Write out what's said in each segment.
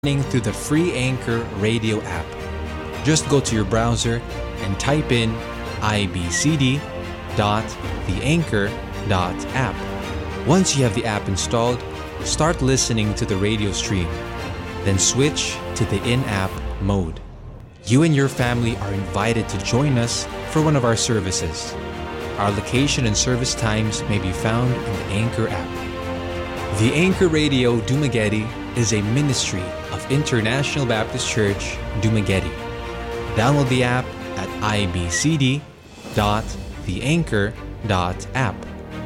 through the free Anchor radio app. Just go to your browser and type in ibcd.theanchor.app. Once you have the app installed, start listening to the radio stream. Then switch to the in-app mode. You and your family are invited to join us for one of our services. Our location and service times may be found in the Anchor app. The Anchor Radio Dumaguete is a ministry of International Baptist Church, Dumaguete. Download the app at ibcd.theanchor.app.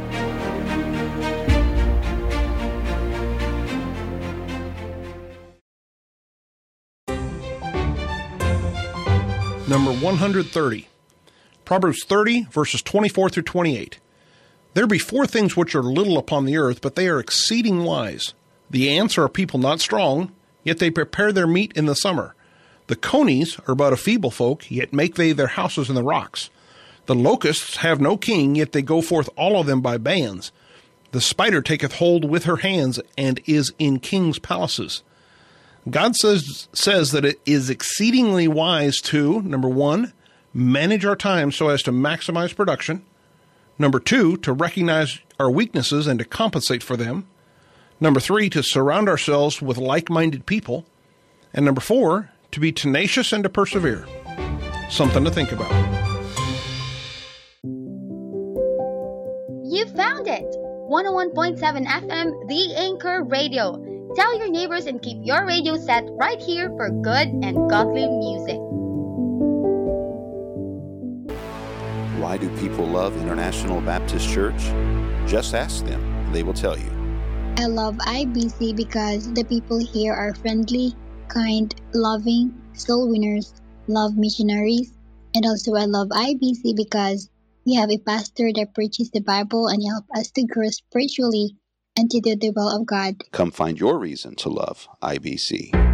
Number 130. Proverbs 30, verses 24 through 28. There be four things which are little upon the earth, but they are exceeding wise. The ants are a people not strong, yet they prepare their meat in the summer. The conies are but a feeble folk, yet make they their houses in the rocks. The locusts have no king, yet they go forth all of them by bands. The spider taketh hold with her hands, and is in kings' palaces. God says that it is exceedingly wise to, number one, manage our time so as to maximize production. Number two, to recognize our weaknesses and to compensate for them. Number three, to surround ourselves with like-minded people. And number four, to be tenacious and to persevere. Something to think about. You found it! 101.7 FM, The Anchor Radio. Tell your neighbors and keep your radio set right here for good and godly music. Why do people love International Baptist Church? Just ask them. They will tell you. I love IBC because the people here are friendly, kind, loving, soul winners, love missionaries. And also I love IBC because we have a pastor that preaches the Bible and help us to grow spiritually and to do the will of God. Come find your reason to love IBC.